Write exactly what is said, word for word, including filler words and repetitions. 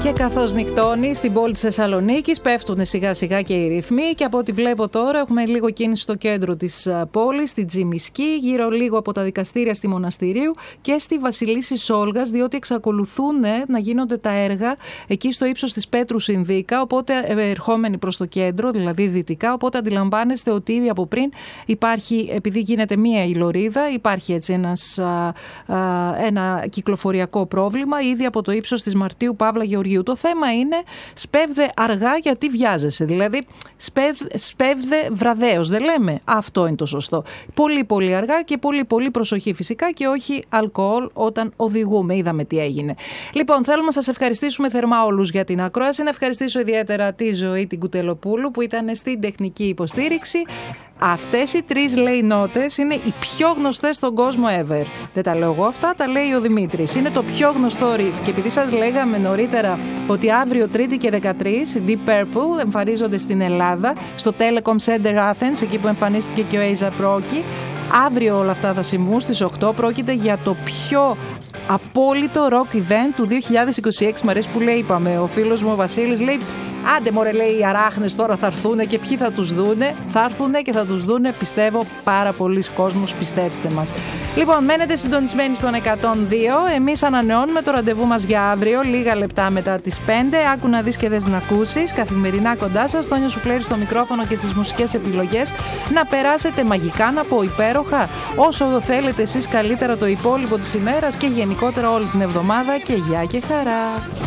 Και καθώς νυχτώνει στην πόλη της Θεσσαλονίκης, πέφτουν σιγά σιγά και οι ρυθμοί και από ό,τι βλέπω τώρα έχουμε λίγο κίνηση στο κέντρο της πόλης, στη Τζιμισκή, γύρω λίγο από τα δικαστήρια στη Μοναστηρίου και στη Βασιλίσσης Όλγας, διότι εξακολουθούν να γίνονται τα έργα εκεί στο ύψος της Πέτρου Συνδίκα, οπότε ερχόμενοι προς το κέντρο, δηλαδή δυτικά, οπότε αντιλαμβάνεστε ότι ήδη από πριν υπάρχει, επειδή γίνεται μία ηλωρίδα, υπάρχει έτσι ένας, α, α, ένα κυκλοφοριακό πρόβλημα ήδη από το ύψος της Μαρτίου Παύλα Γεωργίου. Το θέμα είναι σπέβδε αργά γιατί βιάζεσαι. Δηλαδή σπέβ, σπέβδε βραδέως. Δεν λέμε. Αυτό είναι το σωστό. Πολύ πολύ αργά και πολύ πολύ προσοχή φυσικά και όχι αλκοόλ όταν οδηγούμε. Είδαμε τι έγινε. Λοιπόν, θέλουμε να σας ευχαριστήσουμε θερμά όλους για την ακρόαση. Να ευχαριστήσω ιδιαίτερα τη Ζωή την Κουτελοπούλου που ήταν στην τεχνική υποστήριξη. Αυτές οι τρεις, λέει, νότες είναι οι πιο γνωστές στον κόσμο ever. Δεν τα λέω εγώ αυτά, τα λέει ο Δημήτρης. Είναι το πιο γνωστό riff. Και επειδή σας λέγαμε νωρίτερα ότι αύριο Τρίτη και δεκατρείς οι Deep Purple εμφανίζονται στην Ελλάδα, στο Telecom Center Athens, εκεί που εμφανίστηκε και ο A$ap Rocky. Αύριο όλα αυτά θα συμβούν στις οκτώ. Πρόκειται για το πιο απόλυτο rock event του δύο χιλιάδες είκοσι έξι. Μ' αρέσει που λέει, είπαμε, ο φίλος μου ο Βασίλης λέει, άντε μωρέ, λέει, οι αράχνες τώρα θα έρθουνε και ποιοι θα τους δούνε. Θα έρθουνε και θα τους δούνε, πιστεύω, πάρα πολλοί κόσμος, πιστέψτε μας. Λοιπόν, μένετε συντονισμένοι στον εκατόν δύο. Εμείς ανανεώνουμε το ραντεβού μας για αύριο, λίγα λεπτά μετά τις πέντε. Άκου να δεις και δες να ακούσεις. Καθημερινά κοντά σας, Τόνιο Σουφλέρη στο μικρόφωνο και στις μουσικές επιλογές. Να περάσετε μαγικά, να πω υπέροχα, όσο το θέλετε εσείς καλύτερα το υπόλοιπο της ημέρας και γενικότερα όλη την εβδομάδα. Και γεια και χαρά.